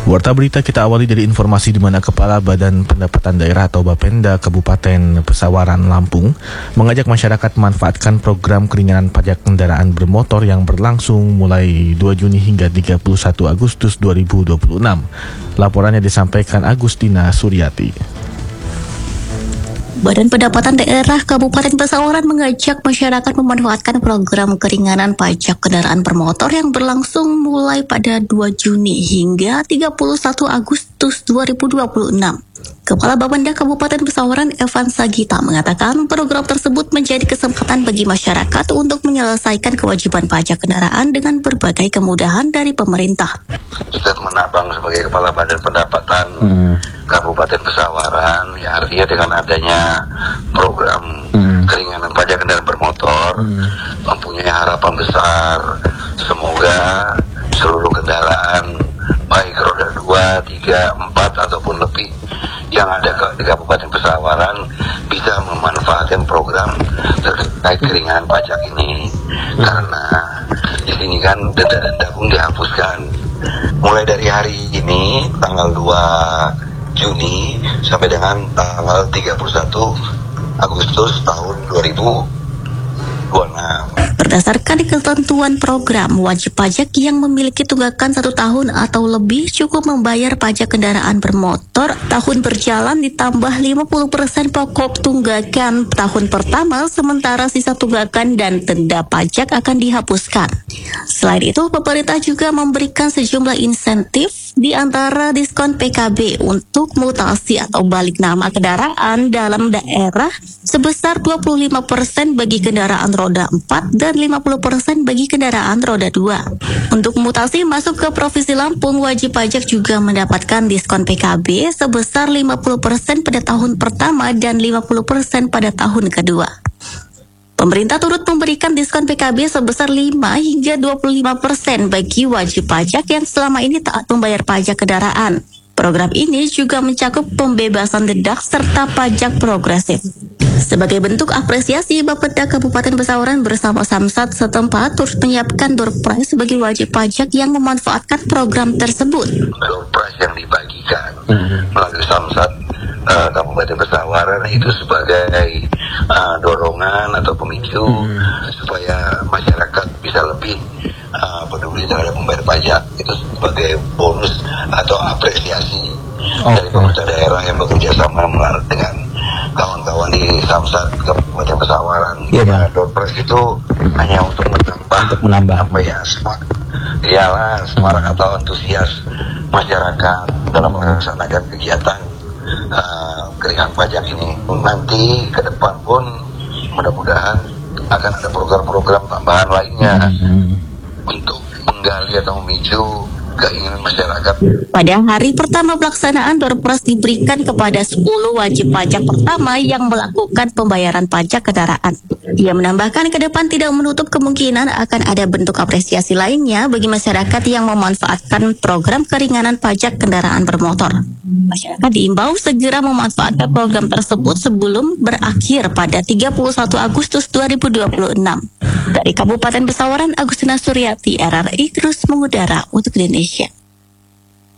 Warta berita kita awali dari informasi di mana Kepala Badan Pendapatan Daerah atau Bapenda Kabupaten Pesawaran Lampung mengajak masyarakat memanfaatkan program keringanan pajak kendaraan bermotor yang berlangsung mulai 2 Juni hingga 31 Agustus 2026. Laporannya disampaikan Agustina Suryati. Badan Pendapatan Daerah Kabupaten Pesawaran mengajak masyarakat memanfaatkan program keringanan pajak kendaraan bermotor yang berlangsung mulai pada 2 Juni hingga 31 Agustus 2026. Kepala Bapenda Kabupaten Pesawaran Evan Sagita mengatakan program tersebut menjadi kesempatan bagi masyarakat untuk menyelesaikan kewajiban pajak kendaraan dengan berbagai kemudahan dari pemerintah. Kita menabang sebagai Kepala Badan Pendapatan Kabupaten Pesawaran, ya artinya dengan adanya program keringanan pajak kendaraan bermotor mempunyai harapan besar semoga seluruh kendaraan baik roda 2, 3, 4 ataupun lebih yang ada di Kabupaten Pesawaran bisa memanfaatkan program terkait keringanan pajak ini, karena di sini kan denda-denda pun dihapuskan mulai dari hari ini tanggal 2 Juni sampai dengan tanggal 31 Agustus tahun 2026. Berdasarkan ketentuan program, wajib pajak yang memiliki tunggakan 1 tahun atau lebih cukup membayar pajak kendaraan bermotor tahun berjalan ditambah 50% pokok tunggakan tahun pertama, sementara sisa tunggakan dan denda pajak akan dihapuskan. Selain itu, pemerintah juga memberikan sejumlah insentif di antara diskon PKB untuk mutasi atau balik nama kendaraan dalam daerah sebesar 25% bagi kendaraan roda 4 dan 50% bagi kendaraan roda 2. Untuk mutasi masuk ke Provinsi Lampung, wajib pajak juga mendapatkan diskon PKB sebesar 50% pada tahun pertama dan 50% pada tahun kedua. Pemerintah turut memberikan diskon PKB sebesar 5 hingga 25% bagi wajib pajak yang selama ini taat membayar pajak kendaraan. Program ini juga mencakup pembebasan denda serta pajak progresif. Sebagai bentuk apresiasi, Bapeda Kabupaten Pesawaran bersama Samsat setempat turut menyiapkan door prize bagi wajib pajak yang memanfaatkan program tersebut. Door prize yang dibagikan melalui Samsat Kabupaten Pesawaran itu sebagai dorongan atau pemicu supaya masyarakat bisa lebih peduli terhadap membayar pajak. Itu sebagai bonus atau apresiasi dari pemerintah daerah yang bekerja sama dengan kawan-kawan di Samsat Kabupaten Pesawaran. Door prize itu hanya untuk menambah apa ya, semangat atau antusias masyarakat dalam melaksanakan kegiatan keringanan pajak ini. Nanti ke depan pun mudah-mudahan akan ada program-program tambahan lainnya untuk menggali atau memicu keinginan masyarakat. Pada hari pertama pelaksanaan, door prize diberikan kepada 10 wajib pajak pertama yang melakukan pembayaran pajak kendaraan. Ia menambahkan ke depan tidak menutup kemungkinan akan ada bentuk apresiasi lainnya bagi masyarakat yang memanfaatkan program keringanan pajak kendaraan bermotor. Masyarakat diimbau segera memanfaatkan program tersebut sebelum berakhir pada 31 Agustus 2026. Dari Kabupaten Pesawaran, Agustina Suryati, RRI terus mengudara untuk Indonesia.